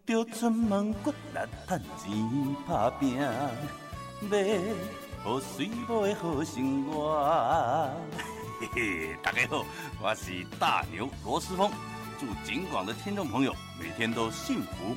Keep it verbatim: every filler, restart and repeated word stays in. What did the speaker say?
着出门骨力趁钱打拼，要予水某的好生活。嘿嘿，大家好，我是大牛罗斯峰，祝警广的听众朋友每天都幸福